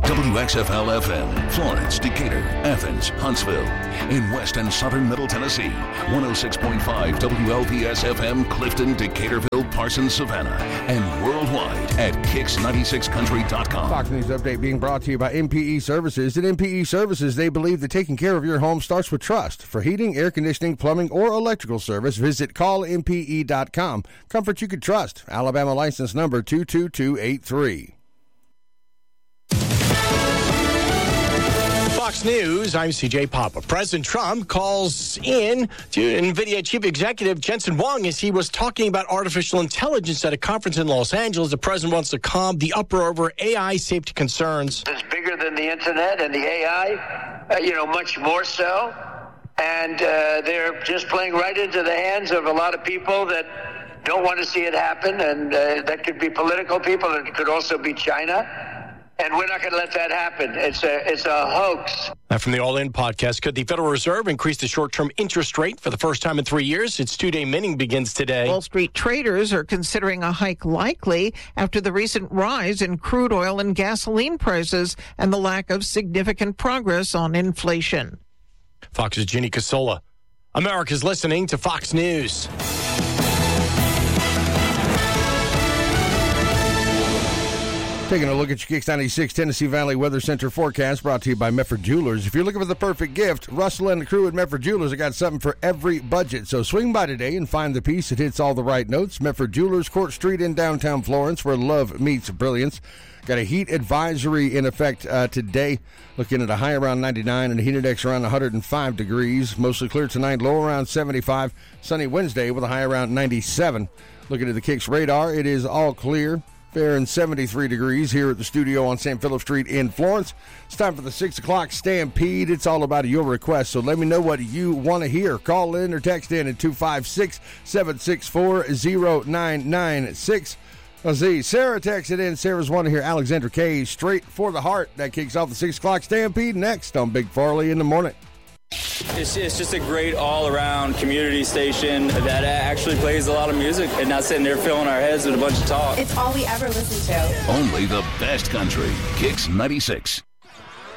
WXFL-FM, Florence, Decatur, Athens, Huntsville. In West and Southern Middle Tennessee, 106.5 WLPS-FM, Clifton, Decaturville, Parsons, Savannah. And worldwide at Kicks96Country.com. Fox News Update being brought to you by MPE Services. At MPE Services, they believe that taking care of your home starts with trust. For heating, air conditioning, plumbing, or electrical service, visit callmpe.com. Comfort you can trust. Alabama license number 22283. Fox News, I'm CJ Papa. President Trump calls in to NVIDIA Chief Executive Jensen Huang as he was talking about artificial intelligence at a conference in Los Angeles. The president wants to calm the uproar over AI safety concerns. It's bigger than the internet and the AI, much more so. And they're just playing right into the hands of a lot of people that don't want to see it happen. And that could be political people. It could also be China. And we're not going to let that happen. It's a hoax. And from the All In podcast, could the Federal Reserve increase the short-term interest rate for the first time in 3 years? Its two-day minting begins today. Wall Street traders are considering a hike likely after the recent rise in crude oil and gasoline prices and the lack of significant progress on inflation. Fox's Ginny Casola. America's listening to Fox News. Taking a look at your Kicks 96 Tennessee Valley Weather Center forecast brought to you by Medford Jewelers. If you're looking for the perfect gift, Russell and the crew at Medford Jewelers have got something for every budget. So swing by today and find the piece that hits all the right notes. Medford Jewelers, Court Street in downtown Florence, where love meets brilliance. Got a heat advisory in effect today. Looking at a high around 99 and a heat index around 105 degrees. Mostly clear tonight, low around 75. Sunny Wednesday with a high around 97. Looking at the Kicks radar, it is all clear. Fair and 73 degrees here at the studio on St. Philip Street in Florence. It's time for the 6 o'clock Stampede. It's all about your request, so let me know what you want to hear. Call in or text in at 256-764-0996. Let's see. Sarah texted in. Sarah's wanting to hear Alexandra Kay, Straight for the Heart. That kicks off the 6 o'clock Stampede next on Big Farley in the Morning. It's just a great all-around community station that actually plays a lot of music and not sitting there filling our heads with a bunch of talk. It's all we ever listen to. Only the best country. Kicks 96.